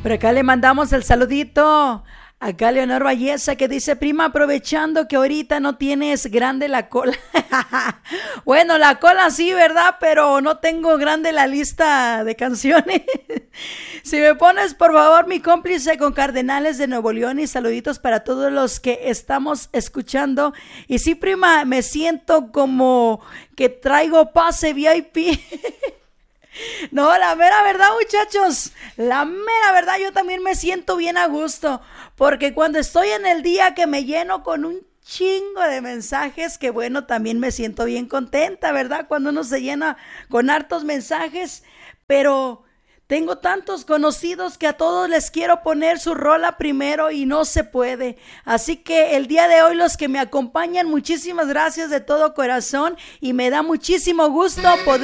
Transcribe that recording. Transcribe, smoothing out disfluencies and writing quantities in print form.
Por acá le mandamos el saludito. Acá Leonor Valleza que dice: prima, aprovechando que ahorita no tienes grande la cola. Bueno, la cola sí, ¿verdad? Pero no tengo grande la lista de canciones. Si me pones, por favor, mi cómplice con Cardenales de Nuevo León, y saluditos para todos los que estamos escuchando. Y sí, prima, me siento como que traigo pase VIP. No, la mera verdad, muchachos, la mera verdad, yo también me siento bien a gusto, porque cuando estoy en el día que me lleno con un chingo de mensajes, que bueno, también me siento bien contenta, ¿verdad? Cuando uno se llena con hartos mensajes, pero tengo tantos conocidos que a todos les quiero poner su rola primero y no se puede. Así que el día de hoy, los que me acompañan, muchísimas gracias de todo corazón, y me da muchísimo gusto poder